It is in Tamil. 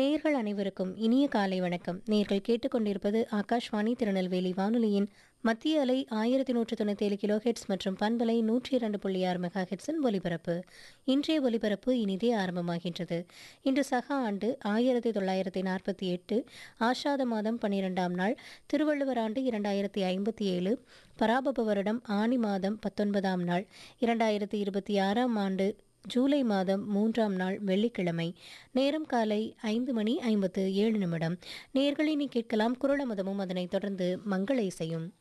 நேயர்கள் அனைவருக்கும் இனிய காலை வணக்கம். நேயர்கள் கேட்டுக்கொண்டிருப்பது ஆகாஷ்வாணி திருநெல்வேலி வானொலியின் மத்திய அலை 1197 கிலோஹெட்ஸ் மற்றும் பண்பலை 102.6 மெகா ஹெட்ஸின் ஒலிபரப்பு. இன்றைய ஒலிபரப்பு இனிதே ஆரம்பமாகின்றது. இன்று சக ஆண்டு 1948 ஆஷாத மாதம் 12ஆம் நாள், திருவள்ளுவர் ஆண்டு 2057, பராபவ வருடம் ஆனி மாதம் 19ஆம் நாள், 2026ஆம் ஆண்டு ஜூலை மாதம் 3ஆம் நாள் வெள்ளிக்கிழமை. நேரம் காலை 5:57 நேயர்கள் இனி கேட்கலாம் குறளமுதமும், அதனைத் தொடர்ந்து மங்கள இசையும்.